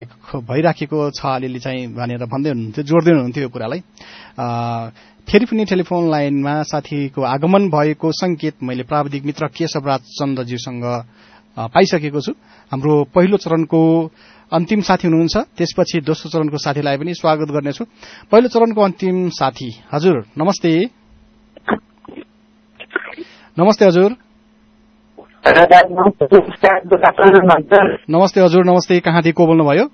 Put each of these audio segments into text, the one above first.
भइराखेको छ अलिअलि चाहिँ भनेर भन्दै हुनुहुन्थ्यो, जोड्दै हुनुहुन्थ्यो यो कुरालाई। फेरि पनि टेलिफोन लाइनमा साथीको आगमन भएको संकेत मैले प्राविधिक मित्र केशवराज चन्द्रज्यूसँग पाइसकेको छु। हाम्रो पहिलो चरणको अन्तिम साथी हुनुहुन्छ, त्यसपछि दोस्रो चरणको साथीलाई पनि स्वागत गर्नेछु। पहिलो चरणको अन्तिम साथी, हजुर नमस्ते। नमस्ते हजुर। नमस्ते हजुर, नमस्ते। कहाँदेखि को बोल्नुभयो?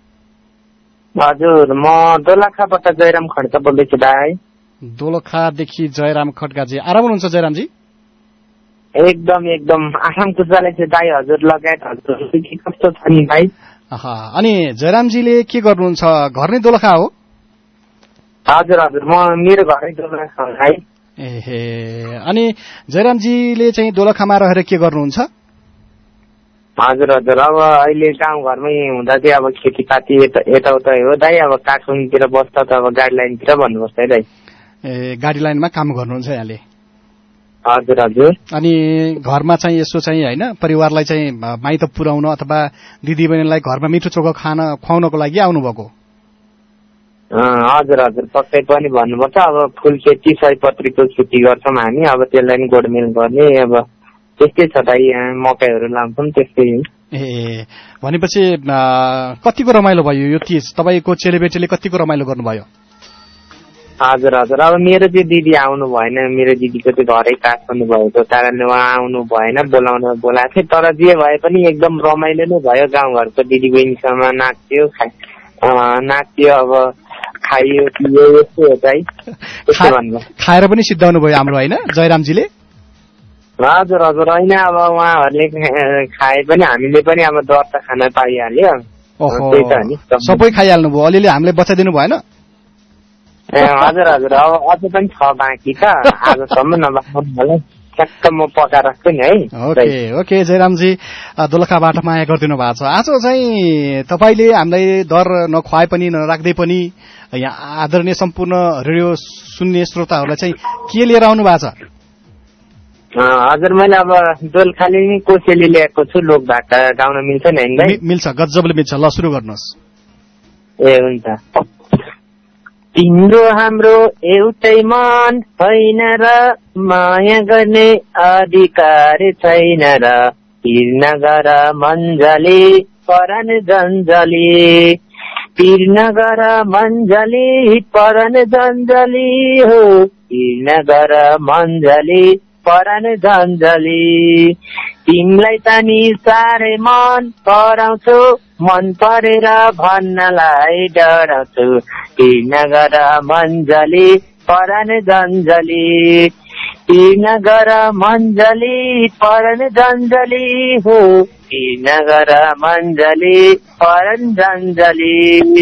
हजुर, म दोलखाबाट जयराम खड्का बोल्दैछु दाइ। दोलखादेखि जयराम खड्काजी, आराम हुनुहुन्छ जयरामजी? एकदम एकदम आराम कुचाले चाहिँ दाइ। हजुर लगायत हजुर कस्तो छ नि दाइ? अनि जयरामजीले के गर्नुहुन्छ? घर नै दोलखा हो? हजुर हजुर, मेरो घरै दोलखा हो दाइ। एहे, अनि जयरामजीले चाहिँ दोलखामा रहेर के गर्नुहुन्छ? हजुर हजुर, अब अहिले गाउँघरमै हुँदा चाहिँ अब खेतीपाती यताउता हो दाइ। अब काठमाडौँतिर बस्दा त अब गाडी लाइनतिर भन्नुपर्छ है दाइ। ए, गाडी लाइनमा काम गर्नुहुन्छ यहाँले? हजुर हजुर। अनि घरमा चाहिँ यसो चाहिँ होइन, परिवारलाई चाहिँ माइत पुर्याउन अथवा दिदीबहिनीलाई घरमा मिठो चोखो खाना खुवाउनको लागि आउनुभएको? हजुर हजुर, पक्कै पनि भन्नुपर्छ। अब फुल खेती सयपत्रीको खेती गर्छौँ हामी, अब त्यसलाई नि गोडमेल गर्ने। अब त्यस्तै छ दाइ, मकैहरू लाउँछौँ त्यस्तै। ए, भनेपछि कतिको रमाइलो भयो यो तीज? तपाईँको चेलीबेटीले कतिको रमाइलो गर्नुभयो? हजुर हजुर, अब मेरो चाहिँ दिदी आउनु भएन। मेरो दिदीको चाहिँ घरै काट्नु भएको कारणले उहाँ आउनु भएन, बोलाएको थिएँ। तर जे भए पनि एकदम रमाइलो नै भयो। गाउँघरको दिदी बहिनीसँग नाच्यो, अब खाइयो पियो, यस्तो हो दाइ। खाएर पनि सिद्धाउनु भयो हाम्रो होइन जयरामजीले? हजुर हजुर, होइन अब उहाँहरूले खाए पनि हामीले पनि अब डर त खान पाइहाल्यो। त्यही त नि, सबै खाइहाल्नु भयो, अलिअलि हामीलाई बचाइदिनु भएन? हजुर हजुर, अब अझ पनि छ बाँकी त, आजसम्म नभए ठ्याक्क म पकाएर राख्छु नि है। ओके ओके जयरामजी, दोलखाबाट माया गरिदिनु भएको छ। आज चाहिँ तपाईँले हामीलाई डर नखुवाए पनि नराख्दै पनि यहाँ आदरणीय सम्पूर्ण रेडियो सुन्ने श्रोताहरूलाई चाहिँ के लिएर आउनु भएको छ? हजुर, मैले अब दोलखाले नि कोसेली ल्याएको छु। लोक भाका गाउन मिल्छ नि है? मिल्छ, गजबले मिल्छ। ल सुरु गर्नुहोस्। ए हुन्छ। तिम्रो हाम्रो एउटै मन होइन र माया गर्ने अधिकार छैन र पिर नगर मन्जली परन जन्जली, पिर नगर मन्जली परन जन्जली हो, पिर नगर मन्जली परन जन्जली। तिमीलाई त नि साह्रै मन पराउँछु, मन परेर भन्नलाई डराउँछु, पिर नगर मन्जली परन जन्जली, पिर नगर मन्जली परन जन्जली हो, पिर नगर मन्जली परन जन्जली।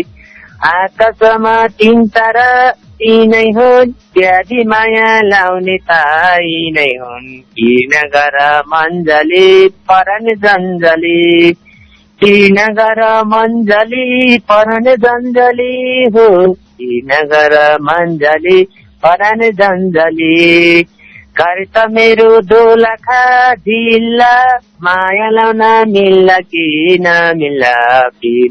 आकाशमा तीन तारा यिनै हुन्, त्यागी माया लाउने ताई नै हुन्, पिर नगर मन्जली परन जन्जली, पिर नगर मन्जली परन जन्जली हो, पिर नगर मन्जली परन जन्जली। कर्त मेरो दोलखा जिल्ला, माया लाउन मिल्ला कि नमिल्ला,